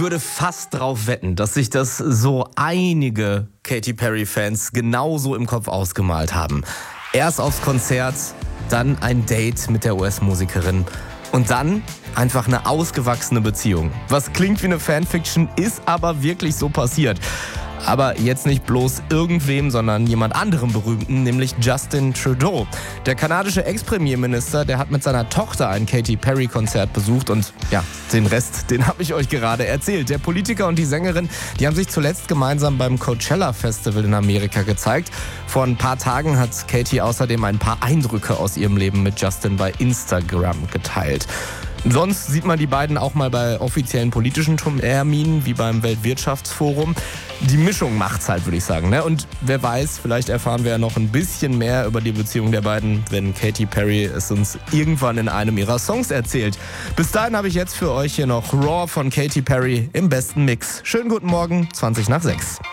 Ich würde fast drauf wetten, dass sich das so einige Katy Perry-Fans genauso im Kopf ausgemalt haben. Erst aufs Konzert, dann ein Date mit der US-Musikerin und dann einfach eine ausgewachsene Beziehung. Was klingt wie eine Fanfiction, ist aber wirklich so passiert. Aber jetzt nicht bloß irgendwem, sondern jemand anderem Berühmten, nämlich Justin Trudeau. Der kanadische Ex-Premierminister, der hat mit seiner Tochter ein Katy Perry-Konzert besucht und ja, den Rest, den habe ich euch gerade erzählt. Der Politiker und die Sängerin, die haben sich zuletzt gemeinsam beim Coachella Festival in Amerika gezeigt. Vor ein paar Tagen hat Katy außerdem ein paar Eindrücke aus ihrem Leben mit Justin bei Instagram geteilt. Sonst sieht man die beiden auch mal bei offiziellen politischen Terminen, wie beim Weltwirtschaftsforum. Die Mischung macht's halt, würde ich sagen. Ne? Und wer weiß, vielleicht erfahren wir ja noch ein bisschen mehr über die Beziehung der beiden, wenn Katy Perry es uns irgendwann in einem ihrer Songs erzählt. Bis dahin habe ich jetzt für euch hier noch Raw von Katy Perry im besten Mix. Schönen guten Morgen, 20 nach 6.